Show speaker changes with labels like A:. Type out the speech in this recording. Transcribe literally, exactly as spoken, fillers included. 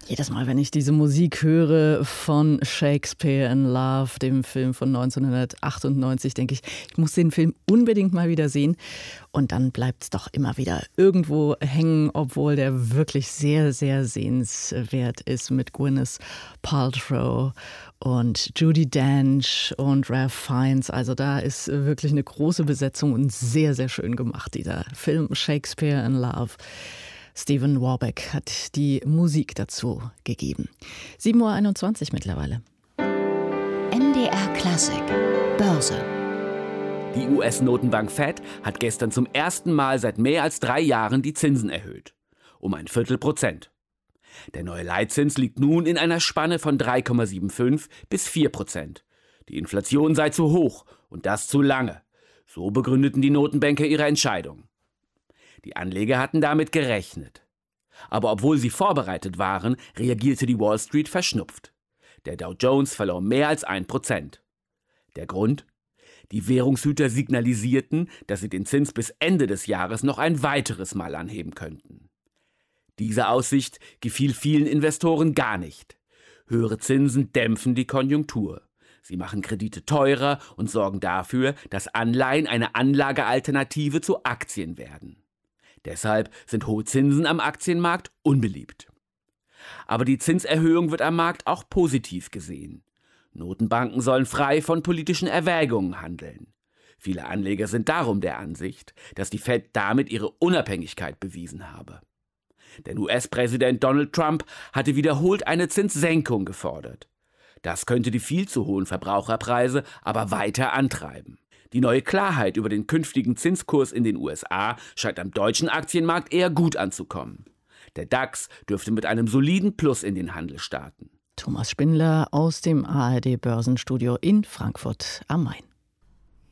A: Jedes Mal, wenn ich diese Musik höre von Shakespeare in Love, dem Film von neunzehnhundertachtundneunzig, denke ich, ich muss den Film unbedingt mal wieder sehen. Und dann bleibt es doch immer wieder irgendwo hängen, obwohl der wirklich sehr, sehr sehenswert ist mit Gwyneth Paltrow und Judi Dench und Ralph Fiennes. Also da ist wirklich eine große Besetzung und sehr, sehr schön gemacht, dieser Film Shakespeare in Love. Steven Warbeck hat die Musik dazu gegeben. sieben Uhr einundzwanzig mittlerweile.
B: M D R Klassik Börse.
C: Die U S-Notenbank Fed hat gestern zum ersten Mal seit mehr als drei Jahren die Zinsen erhöht. Um ein Viertel Prozent. Der neue Leitzins liegt nun in einer Spanne von drei Komma fünfundsiebzig bis vier Prozent. Die Inflation sei zu hoch und das zu lange. So begründeten die Notenbanker ihre Entscheidung. Die Anleger hatten damit gerechnet. Aber obwohl sie vorbereitet waren, reagierte die Wall Street verschnupft. Der Dow Jones verlor mehr als ein Prozent. Der Grund? Die Währungshüter signalisierten, dass sie den Zins bis Ende des Jahres noch ein weiteres Mal anheben könnten. Diese Aussicht gefiel vielen Investoren gar nicht. Höhere Zinsen dämpfen die Konjunktur. Sie machen Kredite teurer und sorgen dafür, dass Anleihen eine Anlagealternative zu Aktien werden. Deshalb sind hohe Zinsen am Aktienmarkt unbeliebt. Aber die Zinserhöhung wird am Markt auch positiv gesehen. Notenbanken sollen frei von politischen Erwägungen handeln. Viele Anleger sind darum der Ansicht, dass die Fed damit ihre Unabhängigkeit bewiesen habe. Denn U S-Präsident Donald Trump hatte wiederholt eine Zinssenkung gefordert. Das könnte die viel zu hohen Verbraucherpreise aber weiter antreiben. Die neue Klarheit über den künftigen Zinskurs in den U S A scheint am deutschen Aktienmarkt eher gut anzukommen. Der DAX dürfte mit einem soliden Plus in den Handel starten.
A: Thomas Spindler aus dem A R D-Börsenstudio in Frankfurt am Main.